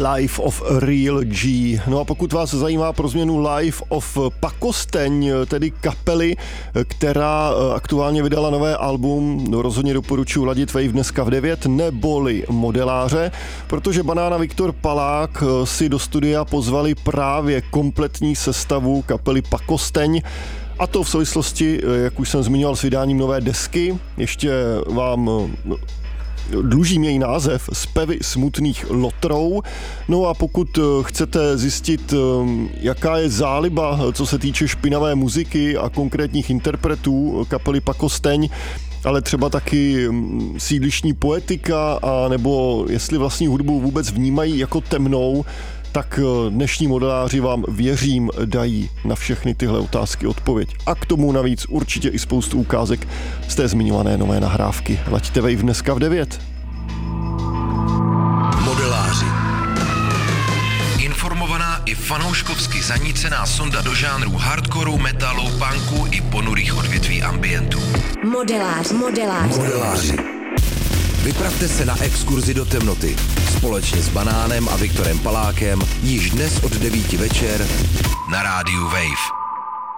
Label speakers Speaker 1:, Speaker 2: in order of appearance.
Speaker 1: Life of Real G. No a pokud vás zajímá pro změnu Life of Pakosteň, tedy kapely, která aktuálně vydala nové album, rozhodně doporučuji ladit Wave dneska v 9, neboli Modeláře, protože Banána Viktor Palák si do studia pozvali právě kompletní sestavu kapely Pakosteň, a to v souvislosti, jak už jsem zmiňoval, s vydáním nové desky. Ještě vám dlužím její název Zpěvy smutných lotrou. No a pokud chcete zjistit, jaká je záliba, co se týče špinavé muziky a konkrétních interpretů kapely Pakosteň, ale třeba taky sídlišní poetika, a nebo jestli vlastní hudbu vůbec vnímají jako temnou, tak dnešní modeláři vám, věřím, dají na všechny tyhle otázky odpověď. A k tomu navíc určitě i spoustu ukázek z té zmiňované nové nahrávky. Laďte Wave dneska v 9.
Speaker 2: Modeláři. Informovaná i fanouškovsky zanícená sonda do žánrů hardcoreu, metalu, punku i ponurých odvětví ambientu. Modeláři. Vypravte se na exkurzi do temnoty společně s Banánem a Viktorem Palákem již dnes od 9 večer na rádiu Wave.